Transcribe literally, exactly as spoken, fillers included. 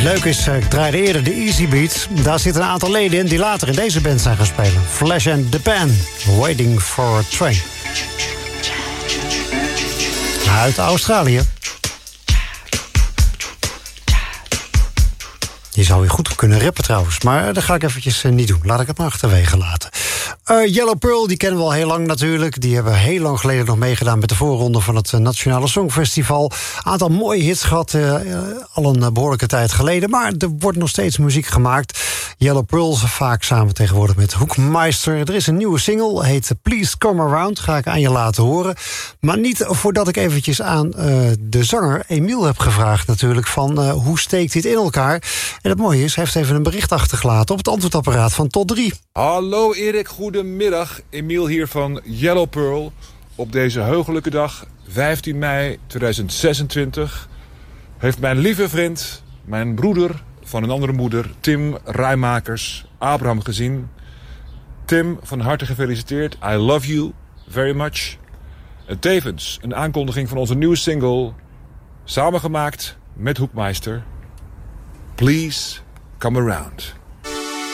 Leuk is, ik draaide eerder de Easy Beats. Daar zitten een aantal leden in die later in deze band zijn gaan spelen. Flash and the Pan, Waiting for a Train. Uit Australië. Die zou je goed kunnen rappen trouwens. Maar dat ga ik eventjes niet doen. Laat ik het maar achterwege laten. Uh, Yellow Pearl, die kennen we al heel lang natuurlijk. Die hebben heel lang geleden nog meegedaan met de voorronde van het Nationale Songfestival. Aantal mooie hits gehad, uh, al een behoorlijke tijd geleden. Maar er wordt nog steeds muziek gemaakt. Yellow Pearl, vaak samen tegenwoordig met Hoekmeister. Er is een nieuwe single, heet Please Come Around. Ga ik aan je laten horen. Maar niet voordat ik eventjes aan uh, de zanger Emiel heb gevraagd natuurlijk. Van uh, hoe steekt dit in elkaar? En het mooie is, hij heeft even een bericht achtergelaten op het antwoordapparaat van Tot drie. Hallo Erik, goedemiddag. Emiel hier van Yellow Pearl. Op deze heugelijke dag, vijftien mei tweeduizend zesentwintig... heeft mijn lieve vriend, mijn broeder van een andere moeder, Tim Rijmakers, Abraham gezien. Tim, van harte gefeliciteerd. I love you very much. En tevens een aankondiging van onze nieuwe single, samengemaakt met Hoekmeister. Please come around.